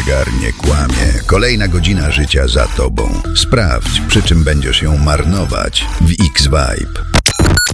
Zegar nie kłamie. Kolejna godzina życia za tobą. Sprawdź, przy czym będziesz ją marnować w X-Vibe.